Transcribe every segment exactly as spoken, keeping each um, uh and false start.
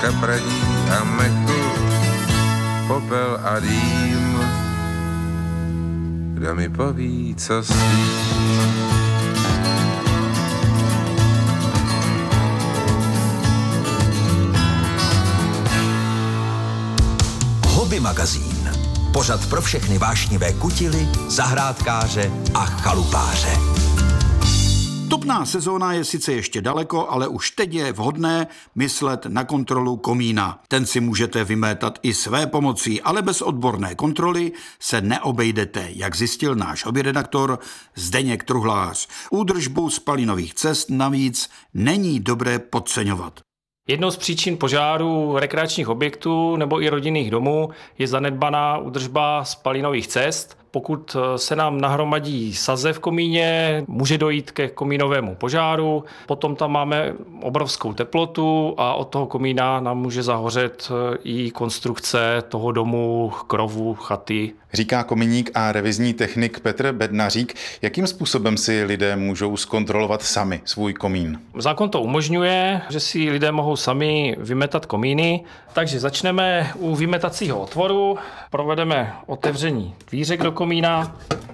kapradí a mechu, popel a dým. Kdo mi poví, co s tím? Hobby magazín. Pořad pro všechny vášnivé kutily, zahrádkáře a chalupáře. Topná sezóna je sice ještě daleko, ale už teď je vhodné myslet na kontrolu komína. Ten si můžete vymétat i své pomocí, ale bez odborné kontroly se neobejdete, jak zjistil náš hobbyredaktor Zdeněk Truhlář. Údržbu spalinových cest navíc není dobré podceňovat. Jednou z příčin požárů rekreačních objektů nebo i rodinných domů je zanedbaná údržba spalinových cest. Pokud se nám nahromadí saze v komíně, může dojít ke komínovému požáru, potom tam máme obrovskou teplotu a od toho komína nám může zahořet i konstrukce toho domu, krovu, chaty. Říká kominík a revizní technik Petr Bednařík. Jakým způsobem si lidé můžou zkontrolovat sami svůj komín? Zákon to umožňuje, že si lidé mohou sami vymetat komíny, takže začneme u vymetacího otvoru, provedeme otevření dvířek do komína,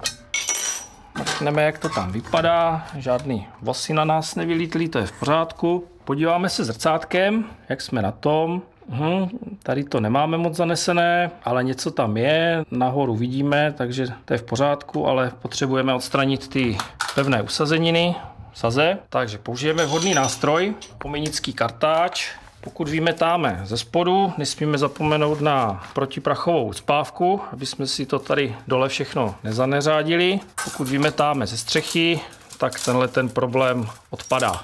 řekneme, jak to tam vypadá, žádný vosy na nás nevylítlí, to je v pořádku. Podíváme se zrcátkem, jak jsme na tom. Uhum, tady to nemáme moc zanesené, ale něco tam je, nahoru vidíme, takže to je v pořádku, ale potřebujeme odstranit ty pevné usazeniny, saze, takže použijeme vhodný nástroj, komínický kartáč. Pokud vymetáme ze spodu, nesmíme zapomenout na protiprachovou spávku, aby jsme si to tady dole všechno nezaneřádili. Pokud vymetáme ze střechy, tak tenhle ten problém odpadá.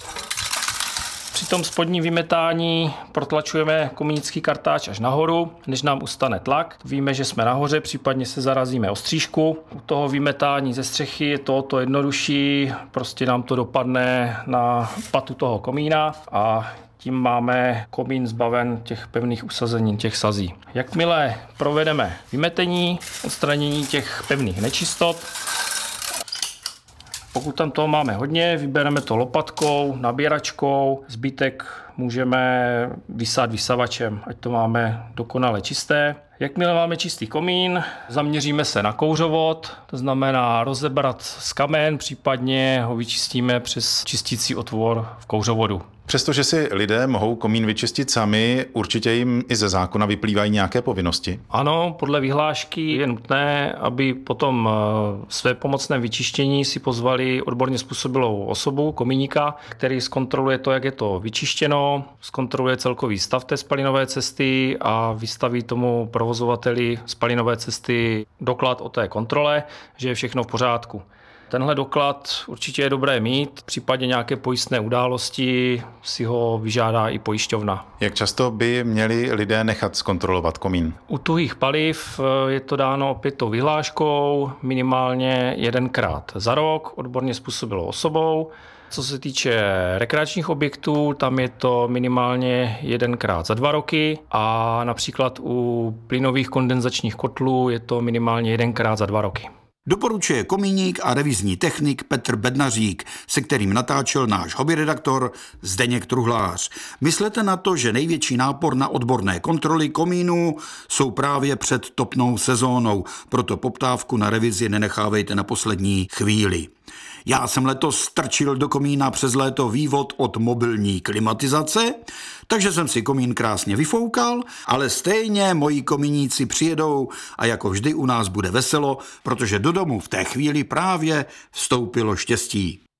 Při tom spodním vymetání protlačujeme komínický kartáč až nahoru, než nám ustane tlak. Víme, že jsme nahoře, případně se zarazíme o střížku. U toho vymetání ze střechy je to to jednodušší, prostě nám to dopadne na patu toho komína a tím máme komín zbaven těch pevných usazenin, těch sazí. Jakmile provedeme vymetení, odstranění těch pevných nečistot, pokud tam toho máme hodně, vybereme to lopatkou, nabíračkou, zbytek můžeme vysát vysavačem, ať to máme dokonale čisté. Jakmile máme čistý komín, zaměříme se na kouřovod, to znamená rozebrat z kamen, případně ho vyčistíme přes čistící otvor v kouřovodu. Přestože si lidé mohou komín vyčistit sami, určitě jim i ze zákona vyplývají nějaké povinnosti? Ano, podle vyhlášky je nutné, aby potom své pomocné vyčištění si pozvali odborně způsobilou osobu, komíníka, který zkontroluje to, jak je to vyčištěno, zkontroluje celkový stav té spalinové cesty a vystaví tomu provozovateli spalinové cesty doklad o té kontrole, že je všechno v pořádku. Tenhle doklad určitě je dobré mít, v případě nějaké pojistné události si ho vyžádá i pojišťovna. Jak často by měli lidé nechat zkontrolovat komín? U tuhých paliv je to dáno opět tou vyhláškou minimálně jedenkrát za rok odborně způsobilou osobou. Co se týče rekreačních objektů, tam je to minimálně jedenkrát za dva roky a například u plynových kondenzačních kotlů je to minimálně jedenkrát za dva roky. Doporučuje komíník a revizní technik Petr Bednařík, se kterým natáčel náš hobbyredaktor Zdeněk Truhlář. Myslete na to, že největší nápor na odborné kontroly komínů jsou právě před topnou sezónou, proto poptávku na revizi nenechávejte na poslední chvíli. Já jsem letos strčil do komína přes léto vývod od mobilní klimatizace, takže jsem si komín krásně vyfoukal, ale stejně moji komíníci přijedou a jako vždy u nás bude veselo, protože do domu v té chvíli právě vstoupilo štěstí.